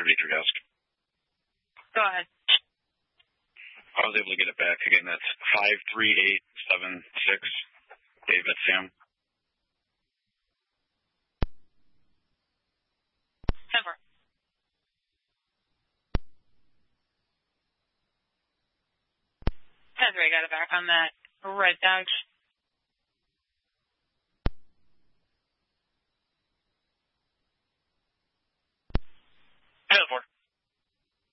underneath your desk. Go ahead. I was able to get it back again. That's 53876. David Sam. Never. That's where I got it back on that red Dodge.